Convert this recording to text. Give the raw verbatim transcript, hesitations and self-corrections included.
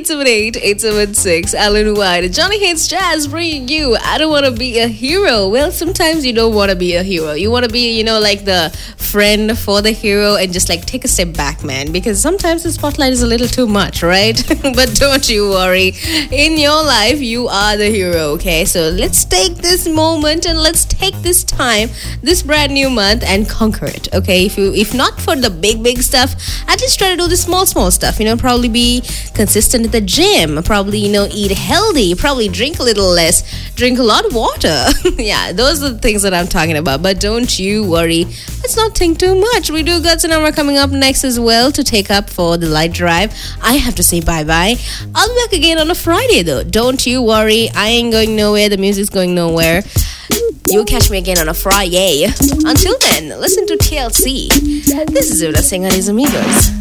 seven eight, eight seven six. Alan White. Johnny Hates Jazz bringing you I Don't Want to Be a Hero. Well, sometimes you don't want to be a hero. You want to be, you know, like the friend for the hero and just like take a step back, man. Because sometimes the spotlight is a little too much, right? But don't you worry. In your life, you are the hero, okay? So let's take this moment and let's take this time, this brand new month, and conquer it, okay? If you, if not for the big, big stuff, at least try to do the small, small stuff. You know, probably be consistent at the gym. Probably, you know, eat healthy. Probably drink a little less. Drink a lot of water. Yeah, those are the things that I'm talking about. But don't you worry. Let's not think too much. We do got Sonama coming up next as well to take up for the light drive. I have to say bye-bye. I'll be back again on a Friday though. Don't you worry. I ain't going nowhere. The music's going nowhere. You'll catch me again on a Friday. Until then, listen to T L C. This is Uda Singh and his amigos.